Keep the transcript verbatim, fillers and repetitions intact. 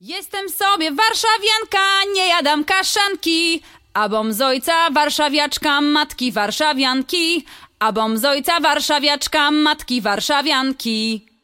Jestem sobie warszawianka, nie jadam kaszanki, a bom z ojca warszawiaczka, matki warszawianki, a bom z ojca warszawiaczka, matki warszawianki.